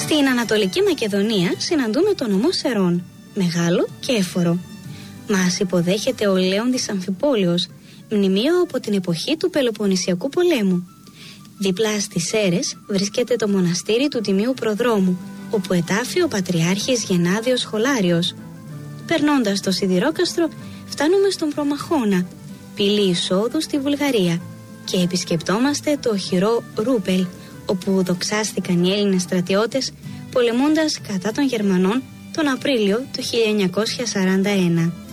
Στην Ανατολική Μακεδονία συναντούμε τον ομό Σερών, μεγάλο και έφορο. Μας υποδέχεται ο Λέοντης Αμφιπόλεως, μνημείο από την εποχή του Πελοποννησιακού πολέμου. Δίπλα στις Σέρρες βρίσκεται το μοναστήρι του Τιμίου Προδρόμου, όπου ετάφη ο Πατριάρχης Γενάδιος Σχολάριος. Περνώντας το Σιδηρόκαστρο, φτάνουμε στον Προμαχώνα, πύλη εισόδου στη Βουλγαρία, και επισκεπτόμαστε το οχυρό Ρούπελ, όπου δοξάστηκαν οι Έλληνες στρατιώτες πολεμώντας κατά των Γερμανών τον Απρίλιο του 1941.